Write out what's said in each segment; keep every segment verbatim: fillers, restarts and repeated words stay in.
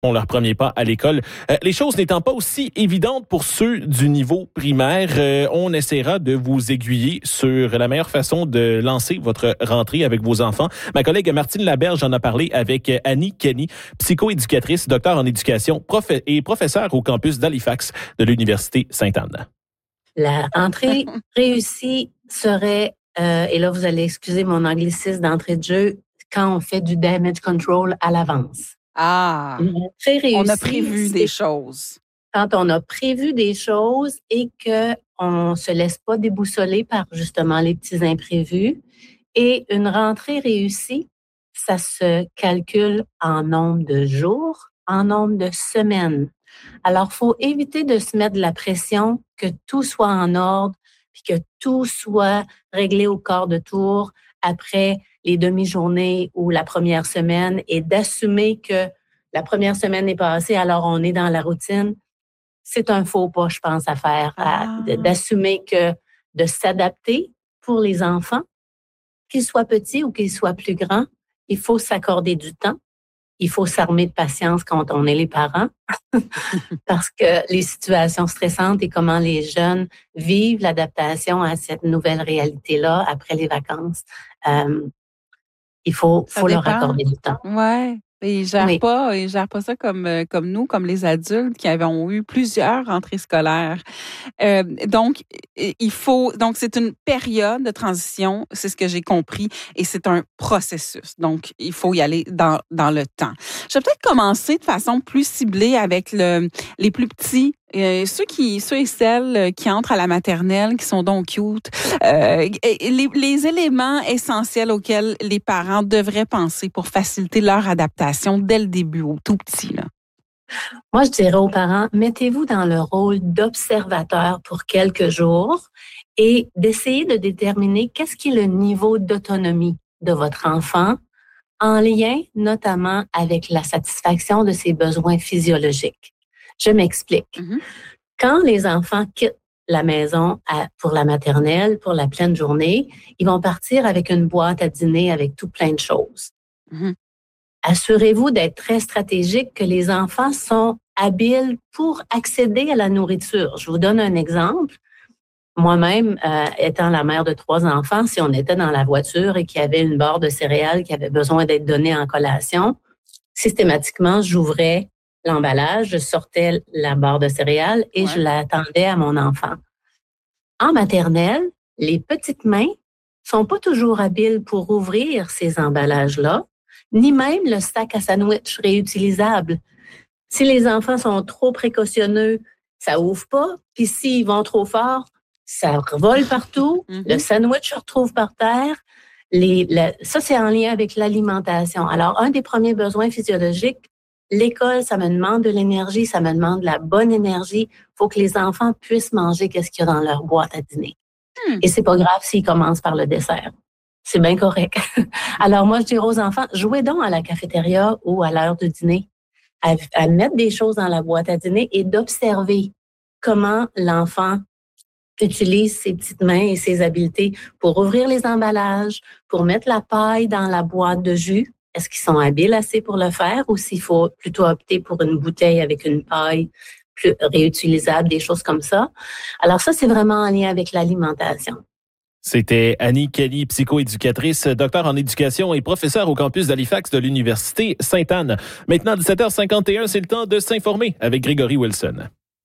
font leur premier pas à l'école. Euh, les choses n'étant pas aussi évidentes pour ceux du niveau primaire, euh, on essaiera de vous aiguiller sur la meilleure façon de lancer votre rentrée avec vos enfants. Ma collègue Martine Laberge en a parlé avec Annie Kenny, psychoéducatrice, docteur en éducation prof et professeure au campus d'Halifax de l'Université Sainte-Anne. La rentrée réussie serait, euh, et là vous allez excuser mon anglicisme d'entrée de jeu, quand on fait du damage control à l'avance. Ah, Très réussi, on a prévu des choses. Quand on a prévu des choses et qu'on ne se laisse pas déboussoler par justement les petits imprévus. Et une rentrée réussie, ça se calcule en nombre de jours, en nombre de semaines. Alors, il faut éviter de se mettre de la pression, que tout soit en ordre, puis que tout soit réglé au quart de tour après les demi-journées ou la première semaine et d'assumer que la première semaine est passée, alors on est dans la routine. C'est un faux pas, je pense, à faire, à, Ah. d'assumer que de s'adapter pour les enfants, qu'ils soient petits ou qu'ils soient plus grands, il faut s'accorder du temps. Il faut s'armer de patience quand on est les parents parce que les situations stressantes et comment les jeunes vivent l'adaptation à cette nouvelle réalité-là après les vacances, euh, il faut, faut leur accorder du temps. Ouais. Et ils gèrent Oui. pas, ils gèrent pas ça comme comme nous, comme les adultes qui avons eu plusieurs rentrées scolaires. Euh, donc il faut, donc c'est une période de transition, c'est ce que j'ai compris, et c'est un processus. Donc il faut y aller dans dans le temps. Je vais peut-être commencer de façon plus ciblée avec le les plus petits. Euh, ceux qui, ceux et celles qui entrent à la maternelle, qui sont donc cute, euh, les, les éléments essentiels auxquels les parents devraient penser pour faciliter leur adaptation dès le début, au tout petit, là. Moi, je dirais aux parents, mettez-vous dans le rôle d'observateur pour quelques jours et d'essayer de déterminer qu'est-ce qui est le niveau d'autonomie de votre enfant en lien notamment avec la satisfaction de ses besoins physiologiques. Je m'explique. Mm-hmm. Quand les enfants quittent la maison à, pour la maternelle, pour la pleine journée, ils vont partir avec une boîte à dîner avec tout plein de choses. Mm-hmm. Assurez-vous d'être très stratégique, que les enfants sont habiles pour accéder à la nourriture. Je vous donne un exemple. Moi-même, euh, étant la mère de trois enfants, si on était dans la voiture et qu'il y avait une barre de céréales qui avait besoin d'être donnée en collation, systématiquement, j'ouvrais l'emballage, je sortais la barre de céréales et ouais. je l'attendais à mon enfant. En maternelle, les petites mains sont pas toujours habiles pour ouvrir ces emballages-là, ni même le sac à sandwich réutilisable. Si les enfants sont trop précautionneux, ça ouvre pas. Puis s'ils vont trop fort, ça revole partout. Mm-hmm. Le sandwich se retrouve par terre. Les, la, ça, c'est en lien avec l'alimentation. Alors, un des premiers besoins physiologiques, l'école, ça me demande de l'énergie, ça me demande de la bonne énergie. Il faut que les enfants puissent manger qu'est-ce qu'il y a dans leur boîte à dîner. Hmm. Et c'est pas grave s'ils commencent par le dessert. C'est bien correct. Alors moi, je dirais aux enfants, jouez donc à la cafétéria ou à l'heure du dîner, à, à mettre des choses dans la boîte à dîner et d'observer comment l'enfant utilise ses petites mains et ses habiletés pour ouvrir les emballages, pour mettre la paille dans la boîte de jus. Est-ce qu'ils sont habiles assez pour le faire ou s'il faut plutôt opter pour une bouteille avec une paille plus réutilisable, des choses comme ça? Alors ça, c'est vraiment en lien avec l'alimentation. C'était Annie Kelly, psychoéducatrice, docteur en éducation et professeure au campus d'Halifax de l'Université Sainte-Anne. Maintenant, dix-sept heures cinquante et un, c'est le temps de s'informer avec Grégory Wilson.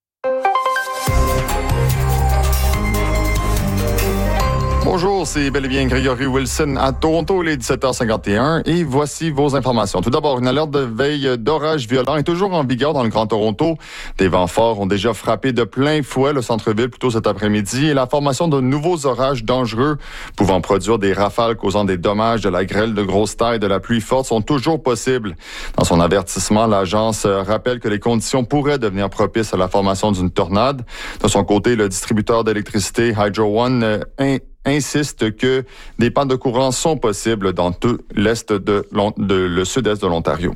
Bonjour, c'est bel et bien Grégory Wilson à Toronto, il est dix-sept heures cinquante et un et voici vos informations. Tout d'abord, une alerte de veille d'orage violent est toujours en vigueur dans le Grand Toronto. Des vents forts ont déjà frappé de plein fouet le centre-ville plus tôt cet après-midi et la formation de nouveaux orages dangereux pouvant produire des rafales causant des dommages, de la grêle de grosse taille, de la pluie forte sont toujours possibles. Dans son avertissement, l'agence rappelle que les conditions pourraient devenir propices à la formation d'une tornade. De son côté, le distributeur d'électricité Hydro One in- insiste que des pannes de courant sont possibles dans tout l'est de, de le sud-est de l'Ontario.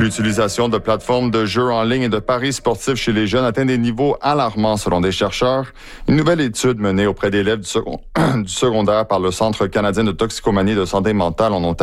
L'utilisation de plateformes de jeux en ligne et de paris sportifs chez les jeunes atteint des niveaux alarmants selon des chercheurs. Une nouvelle étude menée auprès d'élèves du, second... du secondaire par le Centre canadien de toxicomanie et de santé mentale en Ontario